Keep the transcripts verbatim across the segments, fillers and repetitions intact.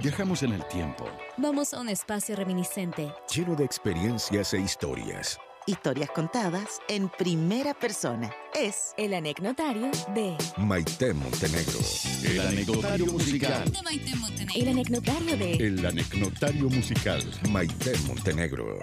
Viajamos en el tiempo. Vamos a un espacio reminiscente. Lleno de experiencias e historias. Historias contadas en primera persona. Es El anecdotario de Maite Montenegro. El anecdotario musical. de Maite Montenegro. El anecdotario de El anecdotario musical. Maite Montenegro.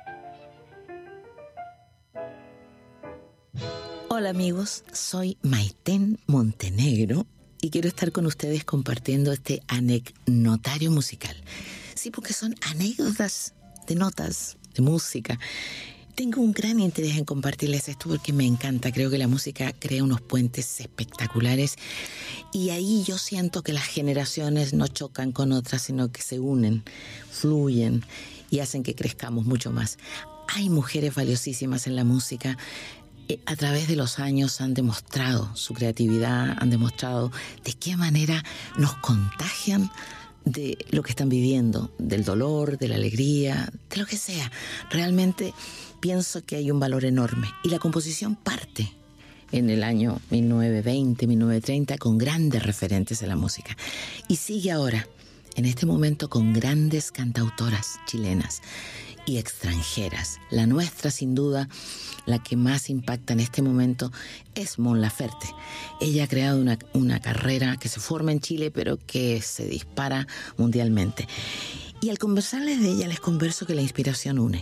Hola amigos, soy Maite Montenegro y quiero estar con ustedes compartiendo este anecdotario musical. Sí, porque son anécdotas de notas, de música. Tengo un gran interés en compartirles esto porque me encanta. Creo que la música crea unos puentes espectaculares y ahí yo siento que las generaciones no chocan con otras, sino que se unen, fluyen y hacen que crezcamos mucho más. Hay mujeres valiosísimas en la música. A través de los años han demostrado su creatividad, han demostrado de qué manera nos contagian de lo que están viviendo, del dolor, de la alegría, de lo que sea. Realmente pienso que hay un valor enorme. Y la composición parte en el año mil novecientos veinte, mil novecientos treinta con grandes referentes de la música. Y sigue ahora, en este momento, con grandes cantautoras chilenas y extranjeras. La nuestra, sin duda, la que más impacta en este momento es Mon Laferte. Ella ha creado una, una carrera que se forma en Chile, pero que se dispara mundialmente. Y al conversarles de ella, les converso que la inspiración une.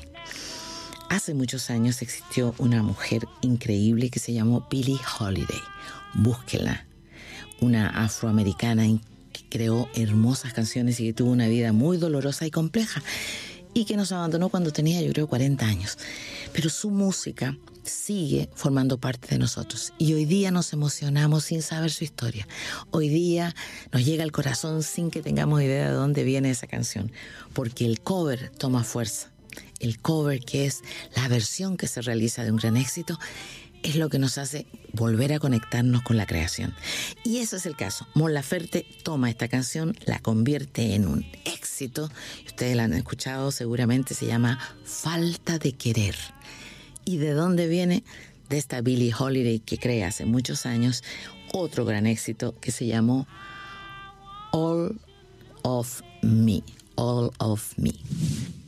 Hace muchos años existió una mujer increíble que se llamó Billie Holiday. Búsquela. Una afroamericana que creó hermosas canciones y que tuvo una vida muy dolorosa y compleja, y que nos abandonó cuando tenía, yo creo, cuarenta años. Pero su música sigue formando parte de nosotros. Y hoy día nos emocionamos sin saber su historia. Hoy día nos llega al corazón sin que tengamos idea de dónde viene esa canción. Porque el cover toma fuerza. El cover, que es la versión que se realiza de un gran éxito, es lo que nos hace volver a conectarnos con la creación. Y ese es el caso. Mon Laferte toma esta canción, la convierte en un éxito. Ustedes la han escuchado seguramente, se llama Falta de Querer. ¿Y de dónde viene? De esta Billie Holiday que crea hace muchos años otro gran éxito que se llamó All of Me. All of Me.